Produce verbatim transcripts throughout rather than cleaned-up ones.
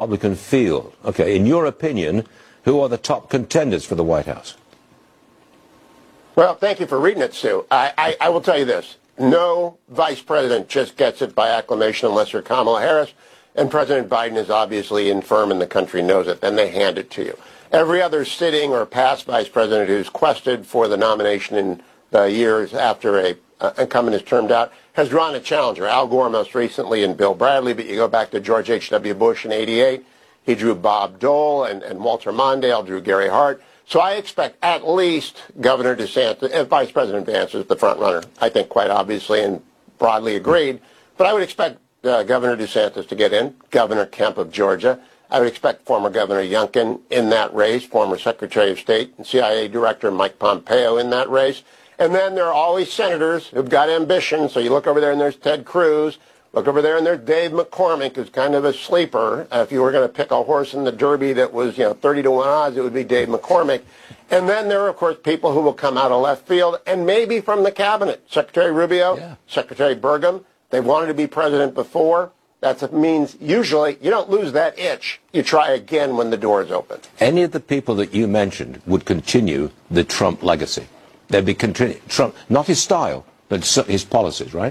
Republican field. Okay, in your opinion, who are the top contenders for the White House? Well, thank you for reading it, Sue. I, I, I will tell you this. No vice president just gets it by acclamation unless you're Kamala Harris, and President Biden is obviously infirm and the country knows it. Then they hand it to you. Every other sitting or past vice president who's quested for the nomination in the years after a uh, incumbent is termed out has drawn a challenger. Al Gore most recently and Bill Bradley, but you go back to George H W. Bush in eighty-eight. He drew Bob Dole and, and Walter Mondale, drew Gary Hart. So I expect at least Governor DeSantis, if Vice President Vance is the front runner, I think quite obviously and broadly agreed, but I would expect uh, Governor DeSantis to get in, Governor Kemp of Georgia. I would expect former Governor Youngkin in that race, former Secretary of State and C I A Director Mike Pompeo in that race. And then there are always senators who've got ambition. So you look over there and there's Ted Cruz. Look over there and there's Dave McCormick, who's kind of a sleeper. Uh, if you were going to pick a horse in the Derby that was, you know, thirty to one odds, it would be Dave McCormick. And then there are, of course, people who will come out of left field and maybe from the cabinet. Secretary Rubio, yeah. Secretary Burgum. They wanted to be president before. That means usually you don't lose that itch. You try again when the door is open. Any of the people that you mentioned would continue the Trump legacy. They'd be continu- Trump, not his style, but his policies, right?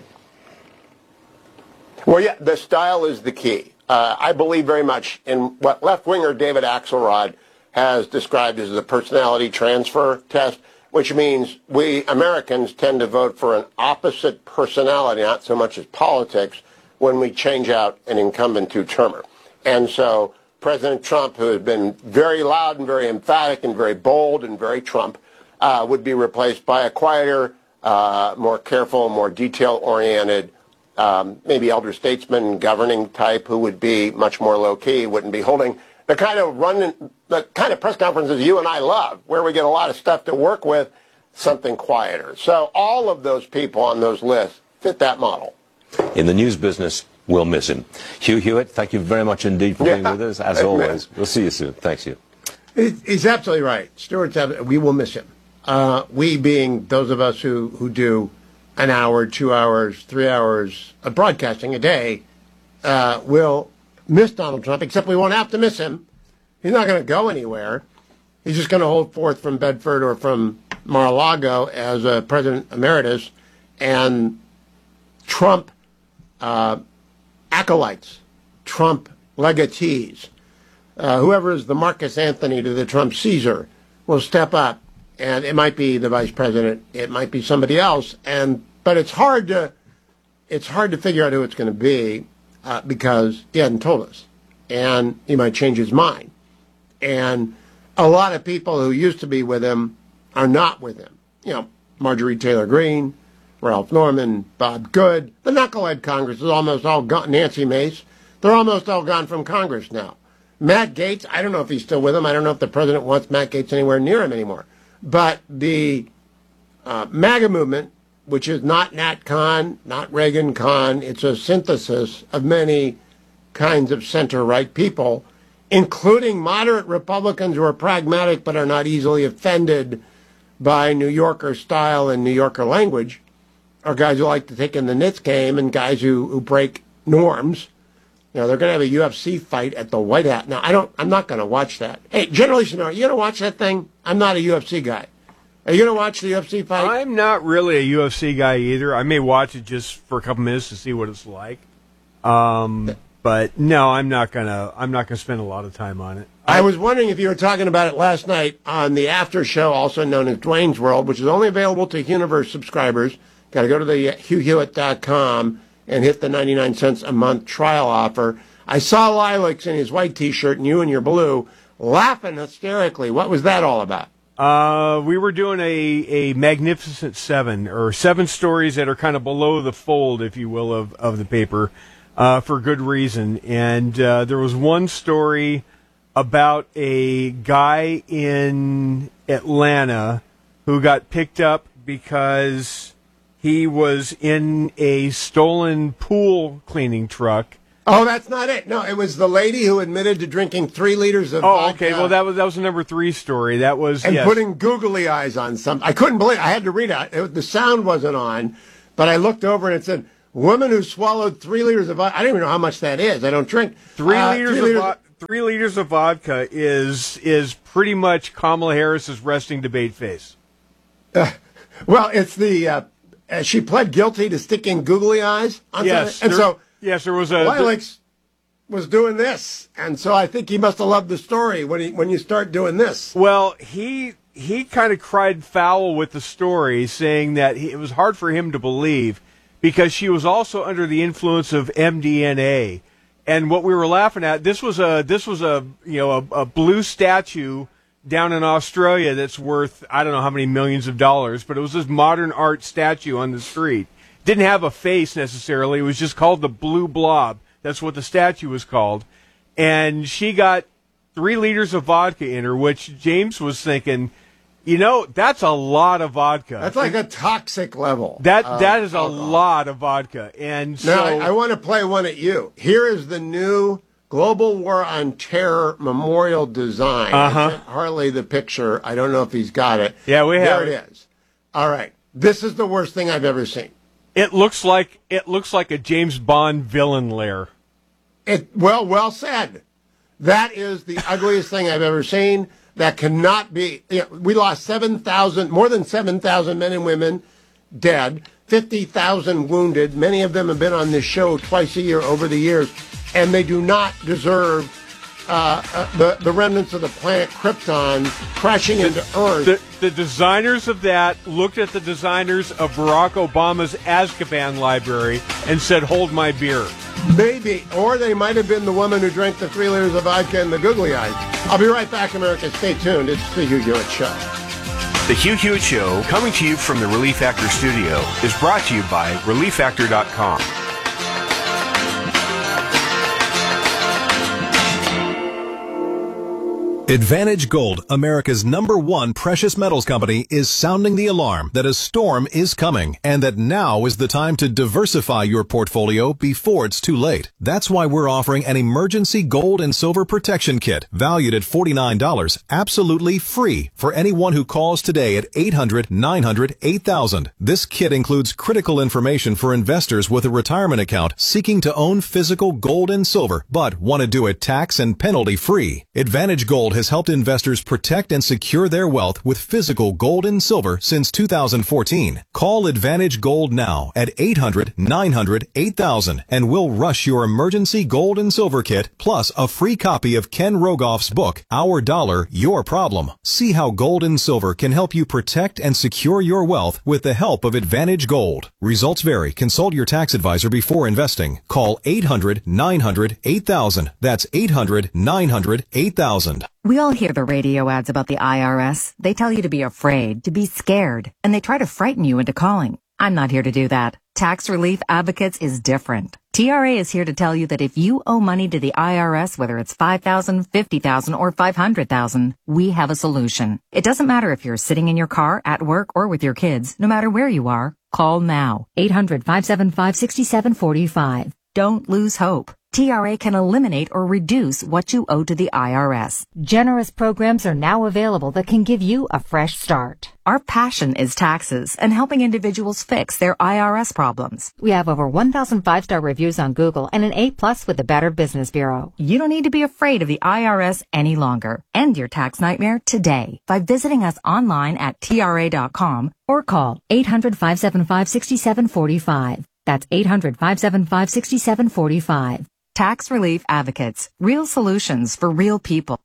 Well, yeah, the style is the key. Uh, I believe very much in what left-winger David Axelrod has described as the personality transfer test, which means we Americans tend to vote for an opposite personality, not so much as politics, when we change out an incumbent two-termer. And so President Trump, who has been very loud and very emphatic and very bold and very Trump, uh, would be replaced by a quieter, uh, more careful, more detail-oriented, Um, maybe elder statesman, governing type, who would be much more low-key, wouldn't be holding the kind of run, the kind of press conferences you and I love, where we get a lot of stuff to work with, something quieter. So all of those people on those lists fit that model. In the news business, we'll miss him. Hugh Hewitt, thank you very much indeed for being yeah, with us, as always. We'll see you soon. Thanks, Hugh. He's absolutely right. Stuart's, we will miss him. Uh, we being those of us who, who do an hour, two hours, three hours of broadcasting a day, uh, will miss Donald Trump, except we won't have to miss him. He's not going to go anywhere. He's just going to hold forth from Bedford or from Mar-a-Lago as a president emeritus, and Trump uh, acolytes, Trump legatees, uh, whoever is the Marcus Anthony to the Trump Caesar will step up. And it might be the vice president, it might be somebody else, and but it's hard to it's hard to figure out who it's going to be uh, because he hadn't told us, and he might change his mind. And a lot of people who used to be with him are not with him. You know, Marjorie Taylor Greene, Ralph Norman, Bob Good. The knucklehead Congress is almost all gone. Nancy Mace, they're almost all gone from Congress now. Matt Gaetz, I don't know if he's still with him. I don't know if the president wants Matt Gaetz anywhere near him anymore. But the uh, MAGA movement, which is not Nat Khan, not Reagan Khan, it's a synthesis of many kinds of center-right people, including moderate Republicans who are pragmatic but are not easily offended by New Yorker style and New Yorker language, or guys who like to take in the Knicks game and guys who, who break norms. You know, they're going to have a U F C fight at the White House. Now, I don't, I'm not going to watch that. Hey, General Lee, are you going to watch that thing? I'm not a U F C guy. Are you going to watch the U F C fight? I'm not really a U F C guy either. I may watch it just for a couple minutes to see what it's like. Um, but no, I'm not going to, I'm not going to spend a lot of time on it. I was wondering if you were talking about it last night on the after show, also known as Dwayne's World, which is only available to Universe subscribers. Got to go to the hugh hewitt dot com and hit the ninety-nine cents a month trial offer. I saw Lilacs in his white T-shirt and you in your blue laughing hysterically. What was that all about? Uh, we were doing a, a magnificent seven, or seven stories that are kind of below the fold, if you will, of, of the paper, uh, for good reason. And uh, there was one story about a guy in Atlanta who got picked up because he was in a stolen pool cleaning truck. Oh, that's not it. No, it was the lady who admitted to drinking three liters of oh, vodka. okay. Well, that was that was the number three story. That was and yes. putting googly eyes on some. I couldn't believe it. I had to read it. it. The sound wasn't on, but I looked over and it said, "Woman who swallowed three liters of vodka." I don't even know how much that is. I don't drink three uh, liters three of liters, vodka. three liters of vodka is is pretty much Kamala Harris's resting debate face. Uh, well, it's the uh, uh, she pled guilty to sticking googly eyes on Yes, something. And there- so yes, there was a Lilacs was doing this, and so I think he must have loved the story when he when you start doing this. Well, he he kind of cried foul with the story, saying that he, it was hard for him to believe because she was also under the influence of M D M A. And what we were laughing at, this was a this was a you know a, a blue statue down in Australia that's worth I don't know how many millions of dollars, but it was this modern art statue on the street. Didn't have a face necessarily. It was just called the Blue Blob. That's what the statue was called. And she got three liters of vodka in her, which James was thinking, you know, that's a lot of vodka. That's like a toxic level. That of that is a alcohol. lot of vodka. And so Now, I, I want to play one at you. Here is the new Global War on Terror memorial design. Uh-huh. I sent Harley the picture. I don't know if he's got it. Yeah, we have There it. it is. All right. This is the worst thing I've ever seen. it looks like it looks like a James Bond villain lair. It well, well said. That is the ugliest thing I've ever seen. That cannot be. You know, we lost seven thousand, more than seven thousand men and women dead, fifty thousand wounded. Many of them have been on this show twice a year over the years, and they do not deserve uh, uh, the, the remnants of the planet Krypton crashing into Earth. The, the designers of that looked at the designers of Barack Obama's Azkaban library and said, "Hold my beer." Maybe, or they might have been the woman who drank the three liters of vodka and the googly eyes. I'll be right back, America. Stay tuned. It's the Hugh Hewitt Show. The Hugh Hewitt Show, coming to you from the Relief Factor studio, is brought to you by relief factor dot com. Advantage Gold, America's number one precious metals company, is sounding the alarm that a storm is coming and that now is the time to diversify your portfolio before it's too late. That's why we're offering an emergency gold and silver protection kit valued at forty-nine dollars, absolutely free for anyone who calls today at eight hundred, nine hundred, eight thousand. This kit includes critical information for investors with a retirement account seeking to own physical gold and silver but want to do it tax and penalty free. Advantage Gold has helped investors protect and secure their wealth with physical gold and silver since two thousand fourteen. Call Advantage Gold now at eight hundred, nine hundred, eight thousand and we'll rush your emergency gold and silver kit plus a free copy of Ken Rogoff's book, Our Dollar, Your Problem. See how gold and silver can help you protect and secure your wealth with the help of Advantage Gold. Results vary. Consult your tax advisor before investing. Call eight hundred, nine hundred, eight thousand. That's eight hundred, nine hundred, eight thousand. We all hear the radio ads about the I R S. They tell you to be afraid, to be scared, and they try to frighten you into calling. I'm not here to do that. Tax Relief Advocates is different. T R A is here to tell you that if you owe money to the I R S, whether it's five thousand dollars, fifty thousand dollars, or five hundred thousand dollars, we have a solution. It doesn't matter if you're sitting in your car, at work, or with your kids. No matter where you are, call now. eight hundred, five seven five, six seven four five. Don't lose hope. T R A can eliminate or reduce what you owe to the I R S. Generous programs are now available that can give you a fresh start. Our passion is taxes and helping individuals fix their I R S problems. We have over one thousand five-star reviews on Google and an A plus with the Better Business Bureau. You don't need to be afraid of the I R S any longer. End your tax nightmare today by visiting us online at T R A dot com or call eight hundred, five seven five, six seven four five. That's eight hundred, five seven five, six seven four five. Tax Relief Advocates. Real solutions for real people.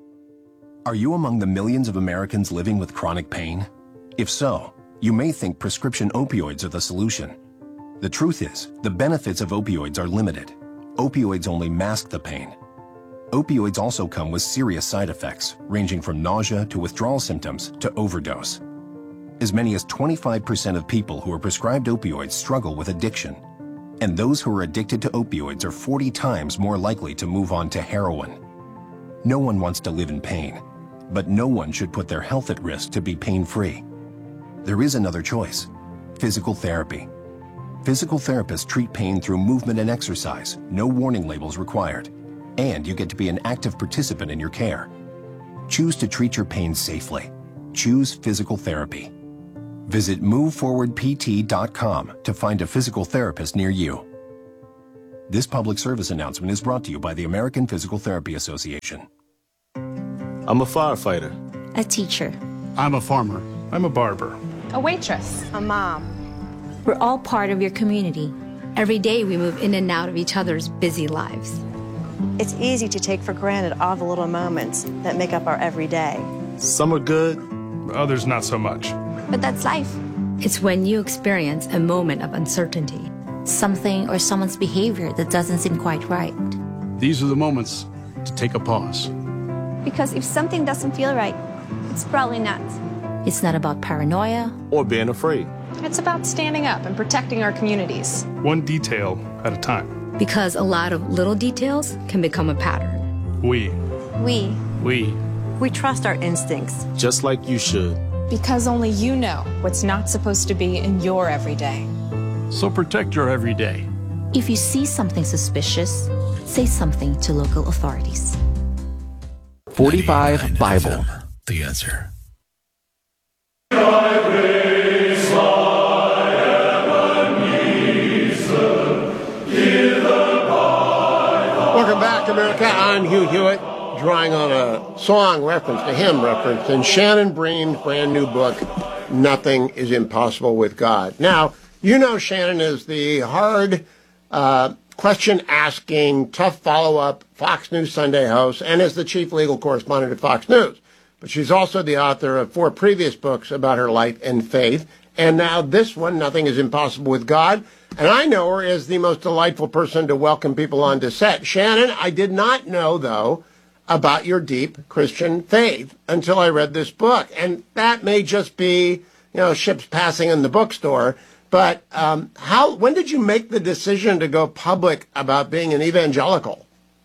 Are you among the millions of Americans living with chronic pain? If so, you may think prescription opioids are the solution. The truth is, the benefits of opioids are limited. Opioids only mask the pain. Opioids also come with serious side effects, ranging from nausea to withdrawal symptoms to overdose. As many as twenty-five percent of people who are prescribed opioids struggle with addiction. And those who are addicted to opioids are forty times more likely to move on to heroin. No one wants to live in pain, but no one should put their health at risk to be pain-free. There is another choice: physical therapy. Physical therapists treat pain through movement and exercise, no warning labels required, and you get to be an active participant in your care. Choose to treat your pain safely. Choose physical therapy. Visit move forward p t dot com to find a physical therapist near you. This public service announcement is brought to you by the American Physical Therapy Association. I'm a firefighter. A teacher. I'm a farmer. I'm a barber. A waitress. A mom. We're all part of your community. Every day we move in and out of each other's busy lives. It's easy to take for granted all the little moments that make up our everyday. Some are good, others not so much. But that's life. It's when you experience a moment of uncertainty. Something or someone's behavior that doesn't seem quite right. These are the moments to take a pause. Because if something doesn't feel right, it's probably not. It's not about paranoia or being afraid. It's about standing up and protecting our communities. One detail at a time. Because a lot of little details can become a pattern. We. We. We. We trust our instincts. Just like you should. Because only you know what's not supposed to be in your everyday. So protect your everyday. If you see something suspicious, say something to local authorities. forty-five Bible. F M, the answer. Welcome back, America. I'm Hugh Hewitt, drawing on a song reference, a hymn reference, in Shannon Bream's brand new book, Nothing is Impossible with God. Now, you know Shannon is the hard, uh, question-asking, tough follow-up Fox News Sunday host and is the chief legal correspondent at Fox News. But she's also the author of four previous books about her life and faith. And now this one, Nothing is Impossible with God. And I know her as the most delightful person to welcome people onto set. Shannon, I did not know, though, about your deep Christian faith until I read this book. And that may just be, you know, ships passing in the bookstore. But um, how? When did you make the decision to go public about being an evangelical?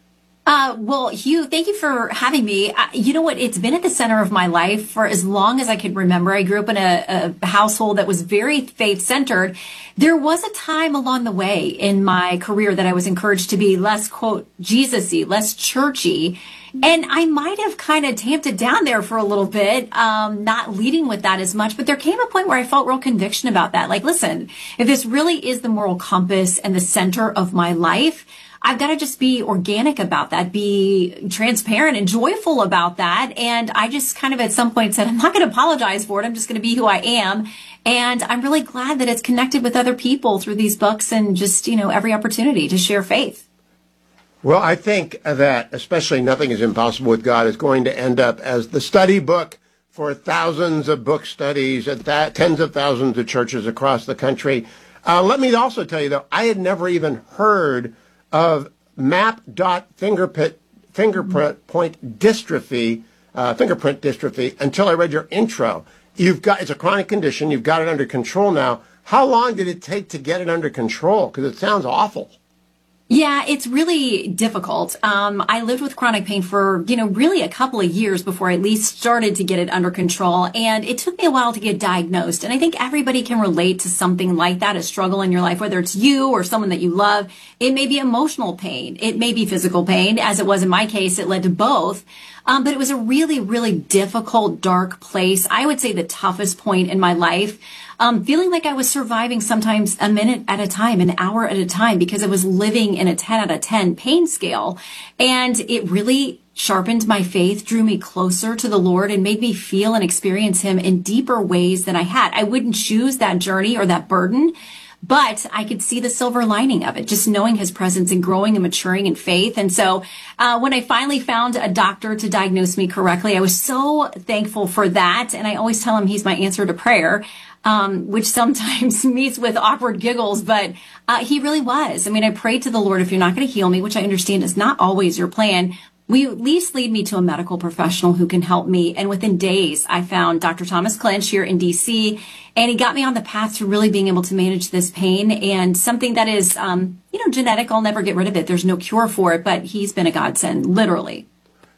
Uh, well, Hugh, thank you for having me. Uh, you know what? It's been at the center of my life for as long as I can remember. I grew up in a, a household that was very faith-centered. There was a time along the way in my career that I was encouraged to be less, quote, Jesus-y, less churchy. And I might have kind of tamped it down there for a little bit, um, not leading with that as much. But there came a point where I felt real conviction about that. Like, listen, if this really is the moral compass and the center of my life, I've got to just be organic about that, be transparent and joyful about that. And I just kind of at some point said, I'm not going to apologize for it. I'm just going to be who I am. And I'm really glad that it's connected with other people through these books and just, you know, every opportunity to share faith. Well, I think that especially Nothing is Impossible with God is going to end up as the study book for thousands of book studies at that, tens of thousands of churches across the country. Uh, let me also tell you, though, I had never even heard of map dot fingerprint fingerprint point dystrophy, uh, fingerprint dystrophy, until I read your intro. You've got it's a chronic condition. You've got it under control now. How long did it take to get it under control? Because it sounds awful. Yeah, it's really difficult. Um, I lived with chronic pain for, you know, really a couple of years before I at least started to get it under control. And it took me a while to get diagnosed. And I think everybody can relate to something like that, a struggle in your life, whether it's you or someone that you love. It may be emotional pain. It may be physical pain. As it was in my case, it led to both. Um, but it was a really, really difficult, dark place. I would say the toughest point in my life. Um, feeling like I was surviving sometimes a minute at a time, an hour at a time, because I was living in a ten out of ten pain scale. And it really sharpened my faith, drew me closer to the Lord, and made me feel and experience Him in deeper ways than I had. I wouldn't choose that journey or that burden, but I could see the silver lining of it, just knowing His presence and growing and maturing in faith. And so uh, when I finally found a doctor to diagnose me correctly, I was so thankful for that. And I always tell him he's my answer to prayer. Um, which sometimes meets with awkward giggles, but uh, he really was. I mean, I prayed to the Lord, if you're not going to heal me, which I understand is not always your plan, will you at least lead me to a medical professional who can help me? And within days, I found Doctor Thomas Clinch here in D C, and he got me on the path to really being able to manage this pain, and something that is, um, you know, genetic. I'll never get rid of it. There's no cure for it, but he's been a godsend, literally.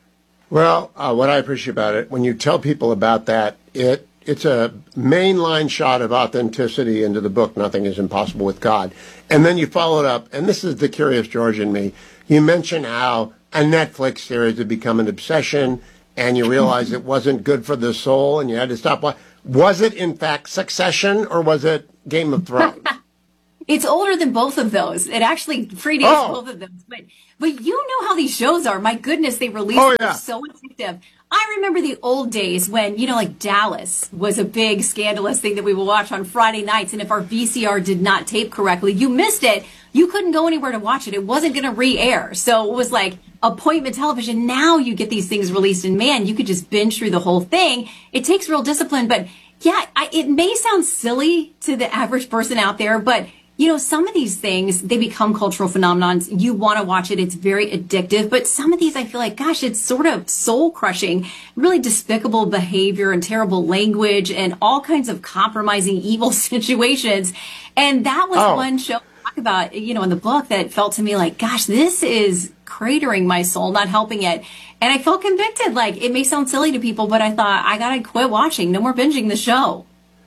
Well, uh, what I appreciate about it, when you tell people about that, it It's a mainline shot of authenticity into the book, Nothing is Impossible with God. And then you follow it up, and this is the curious George in me. You mention how a Netflix series had become an obsession, and you realized it wasn't good for the soul, and you had to stop watching. Was it, in fact, Succession, or was it Game of Thrones? It's older than both of those. It actually predates Oh. both of them. But but you know how these shows are. My goodness, they release Oh, them. yeah. They're so addictive. I remember the old days when, you know, like Dallas was a big scandalous thing that we would watch on Friday nights. And if our V C R did not tape correctly, you missed it. You couldn't go anywhere to watch it. It wasn't going to re-air. So it was like appointment television. Now you get these things released and man, you could just binge through the whole thing. It takes real discipline. But yeah, I, it may sound silly to the average person out there, but you know, some of these things, they become cultural phenomenons. You want to watch it. It's very addictive. But some of these, I feel like, gosh, it's sort of soul crushing, really despicable behavior and terrible language and all kinds of compromising evil situations. And that was Oh. one show I talk about, you know, in the book that felt to me like, gosh, this is cratering my soul, not helping it. And I felt convicted. Like, it may sound silly to people, but I thought, I got to quit watching. No more binging the show.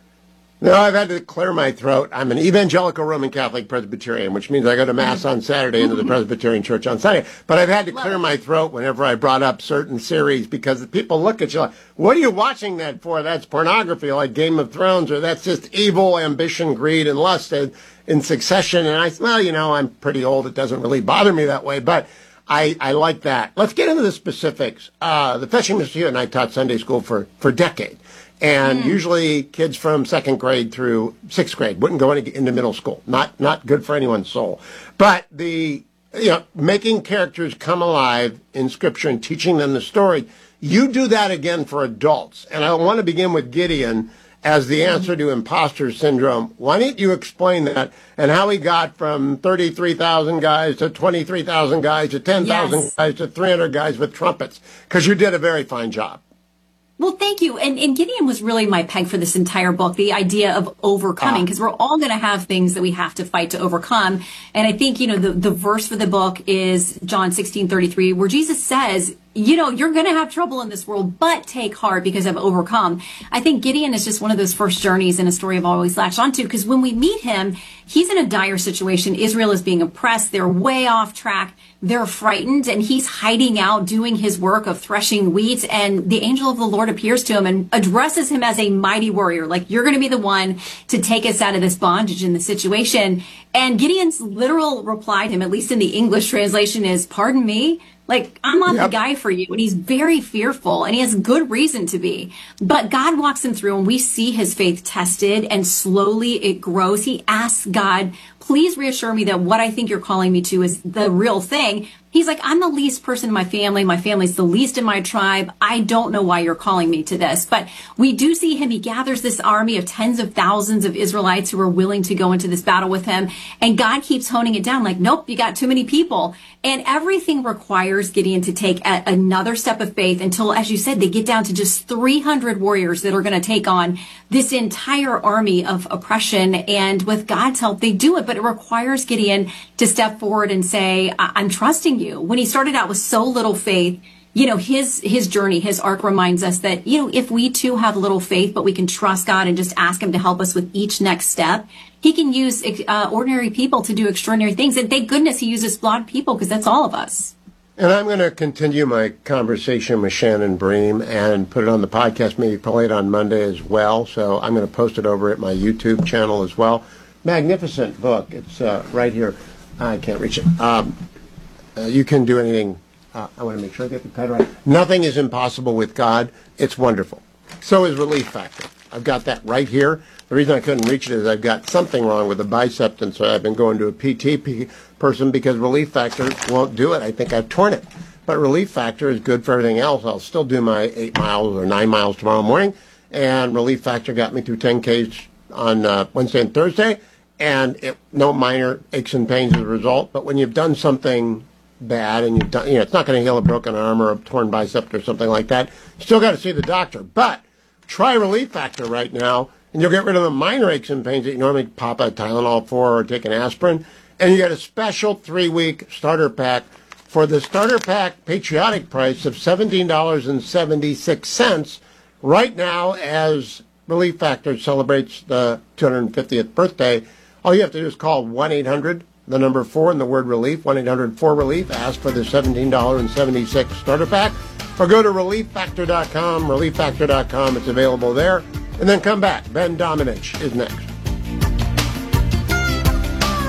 No, I've had to clear my throat. I'm an evangelical Roman Catholic Presbyterian, which means I go to Mass on Saturday into the Presbyterian Church on Sunday. But I've had to clear my throat whenever I brought up certain series because people look at you like, what are you watching that for? That's pornography like Game of Thrones, or that's just evil ambition, greed, and lust in, in succession. And I said, well, you know, I'm pretty old. It doesn't really bother me that way. But I, I like that. Let's get into the specifics. Uh, the Feshing Institute and I taught Sunday school for, for decades. And mm. usually kids from second grade through sixth grade wouldn't go into, into middle school. Not not good for anyone's soul. But the you know making characters come alive in Scripture and teaching them the story, you do that again for adults. And I want to begin with Gideon as the answer to imposter syndrome. Why don't you explain that and how he got from thirty-three thousand guys to twenty-three thousand guys to ten thousand yes. guys to three hundred guys with trumpets? Because you did a very fine job. Well, thank you. And, and Gideon was really my peg for this entire book, the idea of overcoming, because we're all going to have things that we have to fight to overcome. And I think, you know, the, the verse for the book is John sixteen thirty-three, where Jesus says, you know, you're going to have trouble in this world, but take heart because I've overcome. I think Gideon is just one of those first journeys in a story I've always latched onto, because when we meet him, he's in a dire situation. Israel is being oppressed. They're way off track. They're frightened, and he's hiding out doing his work of threshing wheat. And the angel of the Lord appears to him and addresses him as a mighty warrior. Like, you're going to be the one to take us out of this bondage in the situation. And Gideon's literal reply to him, at least in the English translation, is, pardon me? Like, I'm not yep. the guy for you. And he's very fearful, and he has good reason to be. But God walks him through, and we see his faith tested, and slowly it grows. He asks God, please reassure me that what I think you're calling me to is the real thing. He's like, I'm the least person in my family. My family's the least in my tribe. I don't know why you're calling me to this. But we do see him. He gathers this army of tens of thousands of Israelites who are willing to go into this battle with him. And God keeps honing it down like, nope, you got too many people. And everything requires Gideon to take a, another step of faith until, as you said, they get down to just three hundred warriors that are going to take on this entire army of oppression. And with God's help, they do it. But it requires Gideon to step forward and say, I- I'm trusting you. When he started out with so little faith, you know, his his journey, his arc reminds us that, you know, if we too have little faith, but we can trust God and just ask him to help us with each next step, he can use uh, ordinary people to do extraordinary things. And thank goodness he uses flawed people, because that's all of us. And I'm going to continue my conversation with Shannon Bream and put it on the podcast, maybe play it on Monday as well. So I'm going to post it over at my YouTube channel as well. Magnificent book. It's uh, right here. I can't reach it. Um, uh, you can do anything. Uh, I want to make sure I get the title right. Nothing is impossible with God. It's wonderful. So is Relief Factor. I've got that right here. The reason I couldn't reach it is I've got something wrong with the bicep, and so I've been going to a P T P person because Relief Factor won't do it. I think I've torn it. But Relief Factor is good for everything else. I'll still do my eight miles or nine miles tomorrow morning, and Relief Factor got me through ten Ks on uh, Wednesday and Thursday, and it, no minor aches and pains as a result. But when you've done something bad and you've done, you know, it's not going to heal a broken arm or a torn bicep or something like that. You still got to see the doctor. But try Relief Factor right now, and you'll get rid of the minor aches and pains that you normally pop a Tylenol for or take an aspirin. And you get a special three-week starter pack for the starter pack patriotic price of seventeen dollars and seventy-six cents right now as Relief Factor celebrates the two hundred fiftieth birthday. All you have to do is call one eight hundred, the number four, and the word relief, one eight hundred four relief. Ask for the seventeen dollars and seventy-six cents starter pack, or go to relief factor dot com, relief factor dot com. It's available there. And then come back. Ben Domenech is next.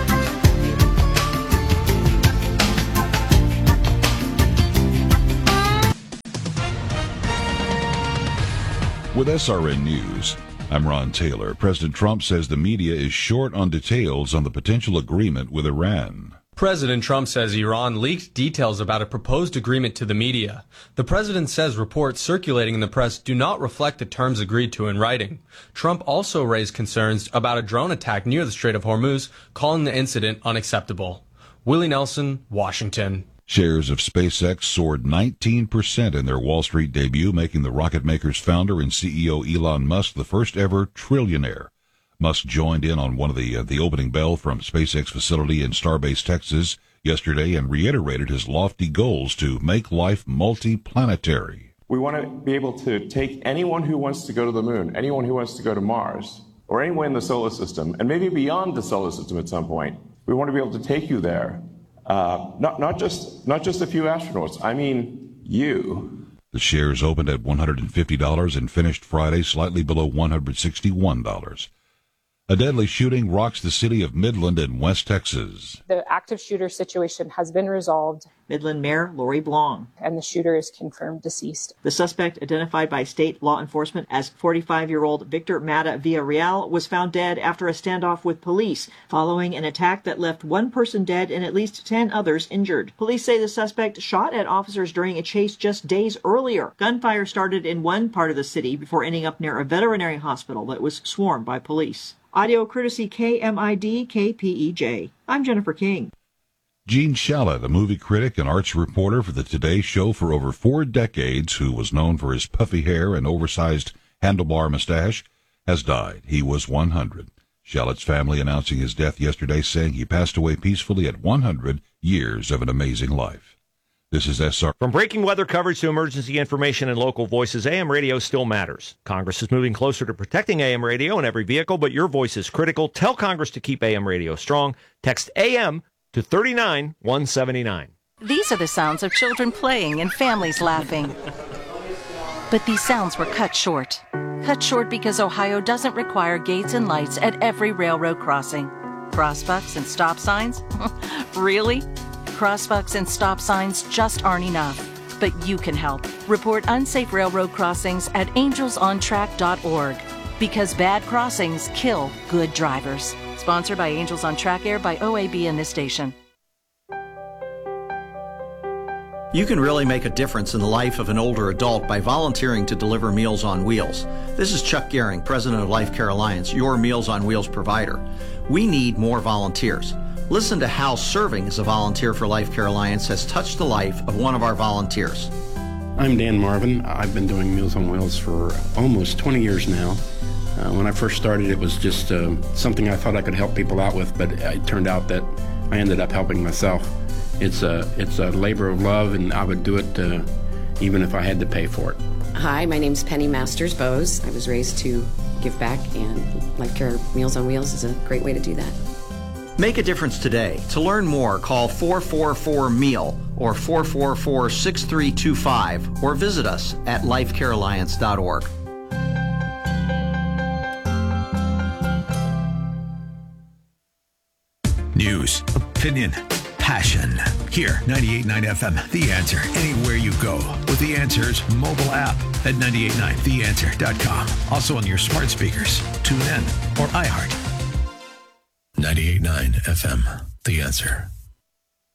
With S R N News, I'm Ron Taylor. President Trump says the media is short on details on the potential agreement with Iran. President Trump says Iran leaked details about a proposed agreement to the media. The president says reports circulating in the press do not reflect the terms agreed to in writing. Trump also raised concerns about a drone attack near the Strait of Hormuz, calling the incident unacceptable. Willie Nelson, Washington. Shares of SpaceX soared nineteen percent in their Wall Street debut, making the rocket maker's founder and C E O Elon Musk the first ever trillionaire. Musk joined in on one of the uh, the opening bell from SpaceX facility in Starbase, Texas yesterday and reiterated his lofty goals to make life multi-planetary. We want to be able to take anyone who wants to go to the moon, anyone who wants to go to Mars, or anywhere in the solar system, and maybe beyond the solar system at some point. We want to be able to take you there. Uh, not not just not just a few astronauts. I mean you. The shares opened at one hundred fifty dollars and finished Friday slightly below one hundred sixty-one dollars. A deadly shooting rocks the city of Midland in West Texas. The active shooter situation has been resolved. Midland Mayor Lori Blong. And the shooter is confirmed deceased. The suspect, identified by state law enforcement as forty-five-year-old Victor Mata Villarreal, was found dead after a standoff with police following an attack that left one person dead and at least ten others injured. Police say the suspect shot at officers during a chase just days earlier. Gunfire started in one part of the city before ending up near a veterinary hospital that was swarmed by police. Audio courtesy K M I D K P E J. I'm Jennifer King. Gene Shalit, a movie critic and arts reporter for the Today Show for over four decades, who was known for his puffy hair and oversized handlebar mustache, has died. He was one hundred. Shalit's family announcing his death yesterday, saying he passed away peacefully at one hundred years of an amazing life. This is S R. From breaking weather coverage to emergency information and local voices, A M radio still matters. Congress is moving closer to protecting A M radio in every vehicle, but your voice is critical. Tell Congress to keep A M radio strong. Text A M to thirty-nine one seventy-nine. These are the sounds of children playing and families laughing. But these sounds were cut short. Cut short because Ohio doesn't require gates and lights at every railroad crossing. Crossbucks and stop signs? Really? Crossbucks and stop signs just aren't enough. But you can help. Report unsafe railroad crossings at angels on track dot org. Because bad crossings kill good drivers. Sponsored by Angels on Track, aired by O A B and this station. You can really make a difference in the life of an older adult by volunteering to deliver Meals on Wheels. This is Chuck Gehring, president of Life Care Alliance, your Meals on Wheels provider. We need more volunteers. Listen to how serving as a volunteer for Life Care Alliance has touched the life of one of our volunteers. I'm Dan Marvin. I've been doing Meals on Wheels for almost twenty years now. Uh, when I first started, it was just uh, something I thought I could help people out with, but it turned out that I ended up helping myself. It's a, it's a labor of love, and I would do it uh, even if I had to pay for it. Hi, my name's Penny Masters Bose. I was raised to give back, and Life Care Meals on Wheels is a great way to do that. Make a difference today. To learn more, call four four four M E A L or four four four, six three two five or visit us at life care alliance dot org. News, opinion, passion. Here, ninety-eight point nine F M, The Answer. Anywhere you go with The Answer's mobile app at nine eight nine the answer dot com. Also on your smart speakers, tune in, or iHeart. ninety-eight point nine F M, The Answer.